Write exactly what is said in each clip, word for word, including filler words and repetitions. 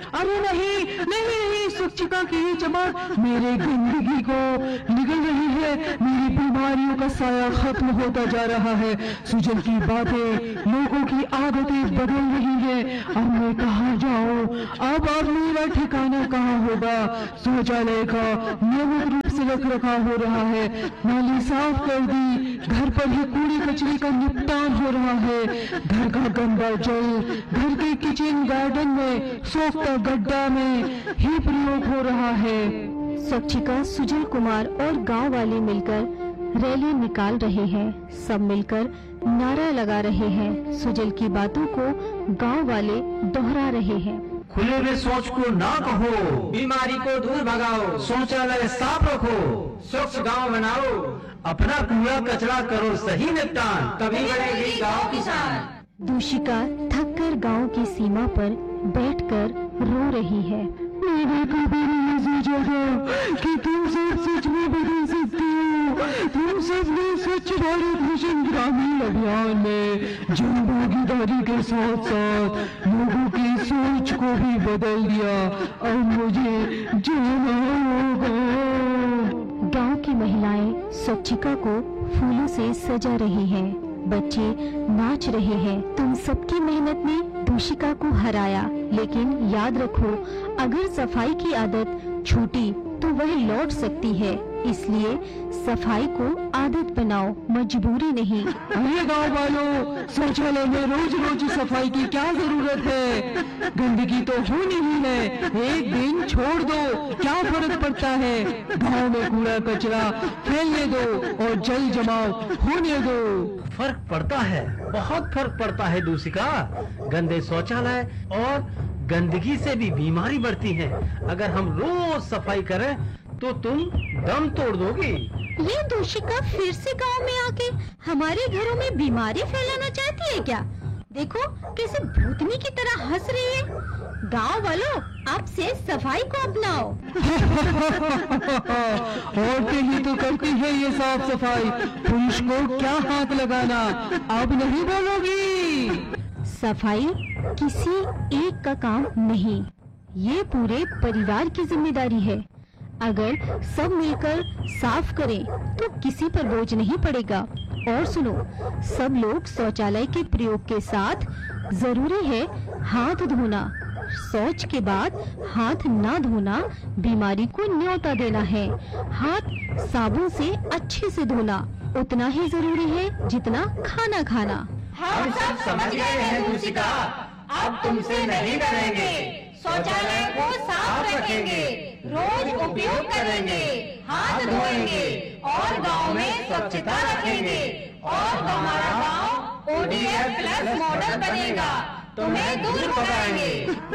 अरे नहीं नहीं नहीं, स्वच्छता की ये चमक मेरे गंदगी को निगल रही है, मेरी बीमारियों का साया खत्म होता जा रहा है। सुजल की बातें, लोगों की आदतें बदल रही है। अब मैं कहाँ जाऊँ? अब अब मेरा ठिकाना कहाँ होगा? शौचालय का नियमित रूप से रख रखाव हो रहा है, नाली साफ कर दी, घर पर ही कूड़े कचरे का निपटान हो रहा है, घर का गंदा जल घर के किचन गार्डन में सोखता गड्ढा में ही प्रयोग हो रहा है। स्वच्छिका, सुजल कुमार और गांव वाले मिलकर रैली निकाल रहे हैं। सब मिलकर नारा लगा रहे हैं। सुजल की बातों को गांव वाले दोहरा रहे हैं। खुले में शौच को ना कहो, बीमारी को दूर भगाओ, शौचालय साफ रखो, स्वच्छ गांव बनाओ, अपना कूड़ा कचरा करो सही निपटान, तभी बढ़ेगी गांव की शान। दूषिका थककर गांव की सीमा पर बैठकर रो रही है। मैंने कभी नहीं सोचा था कि तुम सब सच में बदल सकती हो। तुम सब ने स्वच्छ भारत मिशन ग्रामीण अभियान में जन भागीदारी के साथ साथ लोगों की सोच को भी बदल दिया। अब मुझे जाना होगा। गांव की महिलाएं स्वच्छिका को फूलों से सजा रही हैं। बच्चे नाच रहे हैं। तुम सबकी मेहनत ने दूषिका को हराया, लेकिन याद रखो, अगर सफाई की आदत छूटी तो वह लौट सकती है। इसलिए सफाई को आदत बनाओ, मजबूरी नहीं। अरे गाँव वालों, शौचालय में रोज रोज सफाई की क्या जरूरत है? गंदगी तो होनी ही है, एक दिन छोड़ दो, क्या फर्क पड़ता है? गाँव में कूड़ा कचरा फैलने दो और जल जमाव होने दो। फर्क पड़ता है, बहुत फर्क पड़ता है दूषिका। गंदे शौचालय और गंदगी से भी बीमारी बढ़ती है। अगर हम रोज सफाई करें तो तुम दम तोड़ दोगी। ये दूषिका फिर से गांव में आके हमारे घरों में बीमारी फैलाना चाहती है क्या? देखो कैसे भूतनी की तरह हंस रही है। गांव वालों, आप से सफाई को अपनाओ। औरतें ही तो करती है ये साफ सफाई, पुरुष को क्या हाथ लगाना? अब नहीं बोलोगी? सफाई किसी एक का काम नहीं, ये पूरे परिवार की जिम्मेदारी है। अगर सब मिलकर साफ करें तो किसी पर बोझ नहीं पड़ेगा। और सुनो, सब लोग शौचालय के प्रयोग के साथ जरूरी है हाथ धोना। शौच के बाद हाथ ना धोना बीमारी को न्योता देना है। हाथ साबुन से अच्छे से धोना उतना ही जरूरी है जितना खाना खाना। हम सब समझ गए हैं दूषिका, अब तुमसे नहीं डरेंगे। शौचालय को साफ रखेंगे, रोज उपयोग करेंगे, हाथ धोएंगे और गांव में स्वच्छता रखेंगे और हमारा गांव O D F plus model बनेगा। तुम्हें दूर भगाएंगे।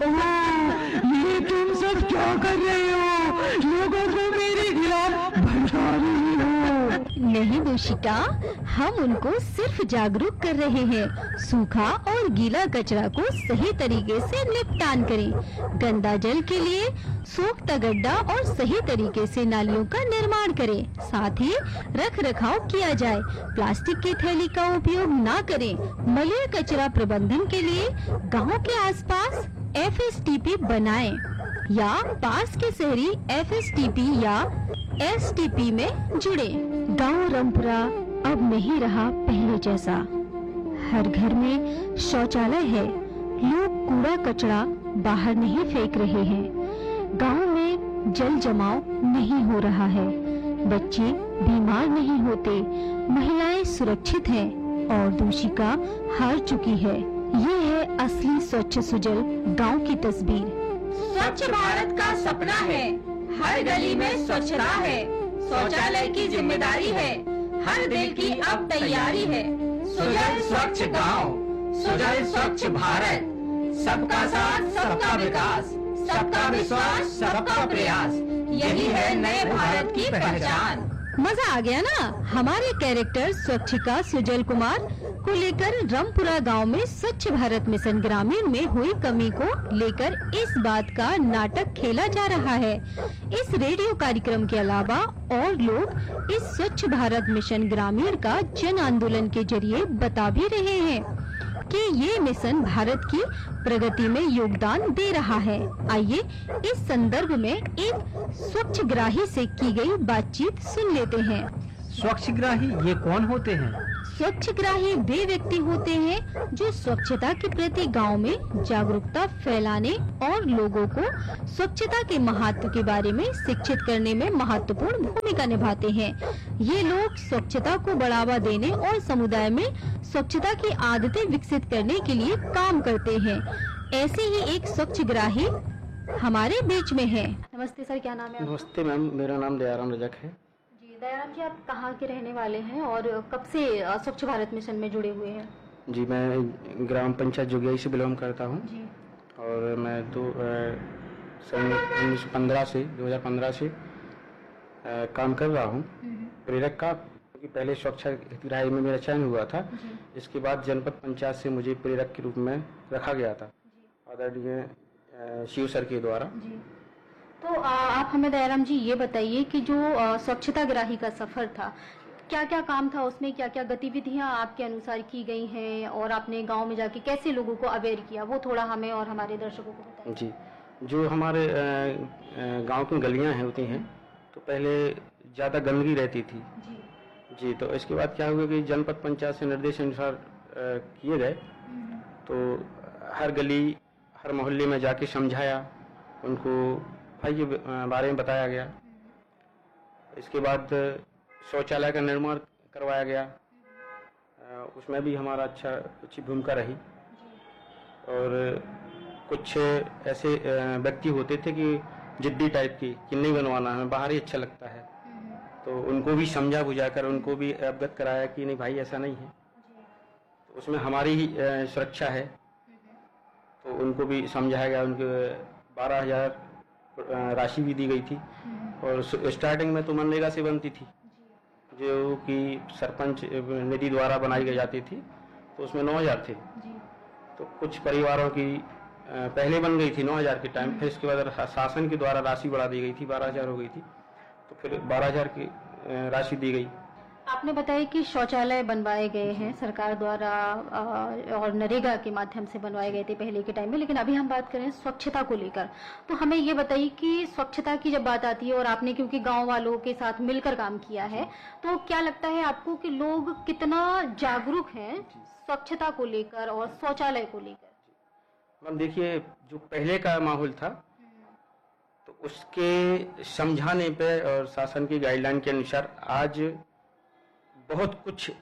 ये तुम सब क्या कर रहे हो? लोगों को मेरे खिलाफ भड़का रही हो। नहीं दूषिका, हम उनको सिर्फ जागरूक कर रहे हैं। सूखा और गीला कचरा को सही तरीके से निपटान करें। गंदा जल के लिए सोखता गड्ढा और सही तरीके से नालियों का निर्माण करें। साथ ही रख रखाव किया जाए। प्लास्टिक की थैली का उपयोग ना करें। मलय कचरा प्रबंधन के लिए गांव के आसपास एफ एस टी पी बनाएं या पास के शहरी एफ एस टी पी या एस टी पी में जुड़े। गांव रामपुरा अब नहीं रहा पहले जैसा। हर घर में शौचालय है। लोग कूड़ा कचरा बाहर नहीं फेंक रहे हैं। गांव में जल जमाव नहीं हो रहा है। बच्चे बीमार नहीं होते। महिलाएं सुरक्षित हैं और दूषिका हार चुकी है। ये है असली स्वच्छ सुजल गांव की तस्वीर। स्वच्छ भारत का सपना है, हर गली में स्वच्छता है। शौचालय की जिम्मेदारी है, हर दिल की अब तैयारी है। सुजल स्वच्छ गांव, सुजल स्वच्छ भारत, सबका साथ सबका विकास, सबका विश्वास सबका प्रयास, यही है नए भारत की पहचान। मजा आ गया ना? हमारे कैरेक्टर स्वच्छिका सुजल कुमार को लेकर रामपुरा गांव में स्वच्छ भारत मिशन ग्रामीण में हुई कमी को लेकर इस बात का नाटक खेला जा रहा है। इस रेडियो कार्यक्रम के अलावा और लोग इस स्वच्छ भारत मिशन ग्रामीण का जन आंदोलन के जरिए बता भी रहे हैं। कि ये मिशन भारत की प्रगति में योगदान दे रहा है। आइए इस संदर्भ में एक स्वच्छग्राही से की गई बातचीत सुन लेते हैं। स्वच्छग्राही ये कौन होते हैं? स्वच्छग्राही वे व्यक्ति होते हैं जो स्वच्छता के प्रति गांव में जागरूकता फैलाने और लोगों को स्वच्छता के महत्व के बारे में शिक्षित करने में महत्वपूर्ण भूमिका निभाते हैं। ये लोग स्वच्छता को बढ़ावा देने और समुदाय में स्वच्छता की आदतें विकसित करने के लिए काम करते हैं। ऐसे ही एक स्वच्छग्राही हमारे बीच में है। नमस्ते सर, क्या नाम है आपका? नमस्ते मैम, मेरा नाम दयाराम रजक है। जी दयाराम जी, आप कहाँ के रहने वाले हैं और कब से अ, स्वच्छ भारत मिशन में जुड़े हुए हैं? जी, मैं ग्राम पंचायत जोगियाई से बिलोंग करता हूँ जी और मैं तो अ, सन उन्नीस सौ पंद्रह से दो हज़ार पंद्रह से अ, काम कर रहा हूँ प्रेरक का, क्योंकि पहले स्वच्छग्राही में मेरा चयन हुआ था। इसके बाद जनपद पंचायत से मुझे प्रेरक के रूप में रखा गया था आदरणीय अ, शिव सर के द्वारा। जी। तो आ, आप हमें दयाराम जी ये बताइए कि जो आ, स्वच्छताग्राही का सफर था, क्या क्या काम था उसमें, क्या क्या गतिविधियां आपके अनुसार की गई हैं और आपने गांव में जाके कैसे लोगों को अवेयर किया, वो थोड़ा हमें और हमारे दर्शकों को बताइए। जी, जो हमारे अ, अ, गांव की गलियां हैं होती हैं, तो पहले ज़्यादा गंदगी रहती थी। जी जी, तो इसके बाद क्या हुआ कि जनपद पंचायत से निर्देश अनुसार अ, किए गए, तो हर गली हर मोहल्ले में जाके समझाया, उनको सफाई के बारे में बताया गया। इसके बाद शौचालय का निर्माण करवाया गया, अ, उसमें भी हमारा अच्छा अच्छी भूमिका रही। और कुछ ऐसे अ, व्यक्ति होते थे कि जिद्दी टाइप की कि नहीं बनवाना, हमें बाहर ही अच्छा लगता है, तो उनको भी समझा बुझाकर उनको भी अवगत कराया कि नहीं भाई ऐसा नहीं है, तो उसमें हमारी ही अ, सुरक्षा है। तो उनको भी समझाया गया, उनके बारह हजार राशि भी दी गई थी। और स्टार्टिंग में तो मनरेगा से बनती थी, जो कि सरपंच निधि द्वारा बनाई गई जाती थी, तो उसमें नौ हजार थे। तो कुछ परिवारों की अ, पहले बन गई थी नौ हजार के टाइम, फिर इसके बाद शासन के द्वारा राशि बढ़ा दी गई थी, बारह हजार हो गई थी, तो फिर बारह हजार की अ, राशि दी गई। आपने बताया कि शौचालय बनवाए गए हैं सरकार द्वारा अ, और नरेगा के माध्यम से बनवाए गए थे पहले के टाइम में, लेकिन अभी हम बात करें स्वच्छता को लेकर, तो हमें ये बताइए कि स्वच्छता की जब बात आती है, और आपने क्योंकि गांव वालों के साथ मिलकर काम किया है, तो क्या लगता है आपको कि लोग कितना जागरूक हैं स्वच्छता को लेकर और शौचालय को लेकर? मैम देखिए, जो पहले का माहौल था, तो उसके समझाने पे और शासन की गाइडलाइन के अनुसार आज बहुत कुछ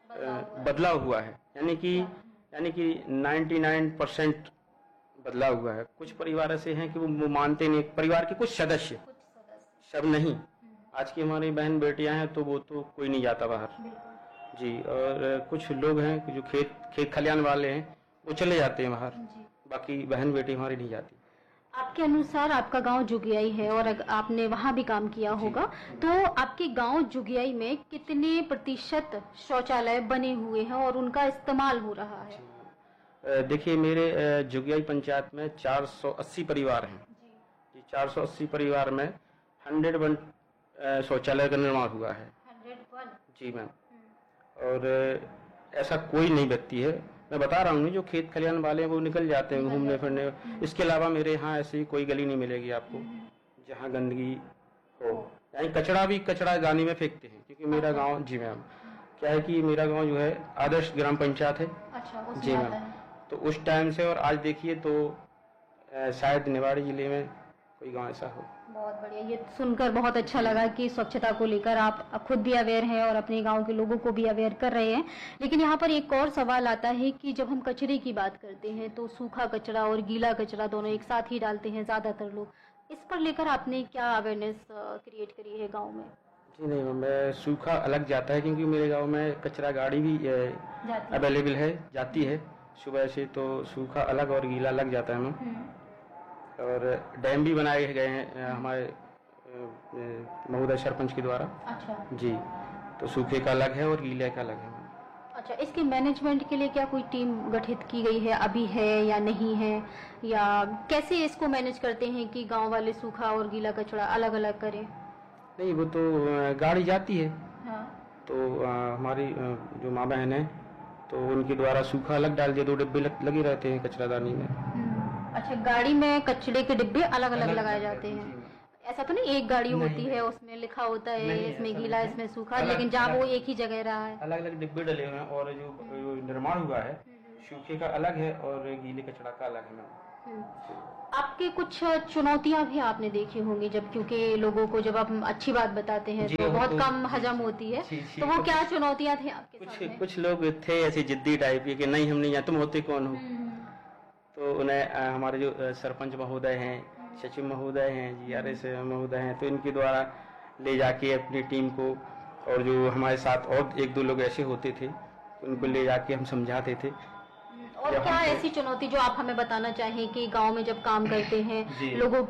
बदलाव हुआ है, यानी कि यानी कि निन्यानवे परसेंट बदलाव हुआ है। कुछ परिवार ऐसे हैं कि वो मानते नहीं, परिवार के कुछ सदस्य, सब नहीं। आज की हमारी बहन बेटियां हैं तो वो तो कोई नहीं जाता बाहर जी, और कुछ लोग हैं कि जो खेत खेत खलियान वाले हैं वो चले जाते हैं बाहर, बाकी बहन बेटी हमारी नहीं जाती। आपके अनुसार आपका गांव जुगियाई है और अग- आपने वहां भी काम किया होगा, तो आपके गांव जुगियाई में कितने प्रतिशत शौचालय बने हुए हैं और उनका इस्तेमाल हो रहा है? अ, देखिए, मेरे अ, जुगियाई पंचायत में चार सौ अस्सी परिवार हैं जी। चार सौ अस्सी परिवार में हंड्रेड वन अ, शौचालय का निर्माण हुआ है जी मैम। और अ, ऐसा कोई नहीं व्यक्ति है, मैं बता रहा हूँ, जो खेत खलियान वाले हैं वो निकल जाते हैं घूमने फिरने। इसके अलावा मेरे यहाँ ऐसी कोई गली नहीं मिलेगी आपको जहाँ गंदगी हो, यानी कचरा भी कचरा गानी में फेंकते हैं, क्योंकि मेरा गांव जी मैम क्या है कि मेरा गांव जो है आदर्श ग्राम पंचायत है। अच्छा, जी मैम। तो उस टाइम से और आज देखिए तो अ, शायद निवाड़ी जिले में कोई गांव ऐसा हो। बहुत बढ़िया, ये सुनकर बहुत अच्छा लगा कि स्वच्छता को लेकर आप खुद भी अवेयर हैं और अपने गांव के लोगों को भी अवेयर कर रहे हैं। लेकिन यहाँ पर एक और सवाल आता है कि जब हम कचरे की बात करते हैं तो सूखा कचरा और गीला कचरा दोनों एक साथ ही डालते हैं ज्यादातर लोग, इस पर लेकर आपने क्या अवेयरनेस क्रिएट करी है गाँव में? जी नहीं मैम, मैं सूखा अलग जाता है, क्योंकि मेरे गांव में कचरा गाड़ी भी अवेलेबल है, जाती है सुबह से, तो सूखा अलग और गीला अलग जाता है मैम। और डैम भी बनाए गए हैं अ, हमारे अ, महोदय सरपंच के द्वारा। अच्छा जी, तो सूखे का अलग है और गीले का अलग है। अच्छा, इसके मैनेजमेंट के लिए क्या कोई टीम गठित की गई है, अभी है या नहीं है, या कैसे इसको मैनेज करते हैं कि गांव वाले सूखा और गीला कचरा अलग अलग करें? नहीं, वो तो अ, गाड़ी जाती है, हाँ। तो अ, हमारी अ, जो माँ बहन है तो उनके द्वारा सूखा अलग डाल दिया, दो डिब्बे लग, लगे रहते हैं कचरादानी में। अच्छा, गाड़ी में कचरे के डिब्बे अलग अलग लगाए जाते हैं। ऐसा तो नहीं एक गाड़ी होती है उसमें लिखा होता है नहीं, इसमें ऐसा गीला नहीं। इसमें सूखा, अलग- लेकिन जहाँ वो अलग- एक ही जगह रहा है। अलग अलग डिब्बे डले हुए हैं और जो, जो निर्माण हुआ है सूखे का अलग है और गीले कचरा का अलग है मैम। हम्म। आपके कुछ चुनौतियां भी आपने देखी होंगी, जब क्योंकि लोगों को जब आप अच्छी बात बताते हैं जी, तो वो बहुत तो- कम हजम होती है, जी, जी, तो वो कुछ- क्या चुनौतियां थी आपके कुछ साथ में? कुछ लोग थे ऐसे जिद्दी टाइप के कि नहीं हम नहीं जानते, तुम होते कौन हो। हम्म, तो उन्हें अ, हमारे जो अ, सरपंच महोदय हैं, सचिव महोदय हैं, जी आर एस महोदय हैं, तो इनके द्वारा ले जाके अपनी टीम को, और जो हमारे साथ और एक दो लोग ऐसे होते थे उनको ले जाके हम समझाते थे। और जब क्या हम- ऐसी चुनौती जो आप हमें बताना चाहें कि गांव में जब काम करते हैं जी। लोगों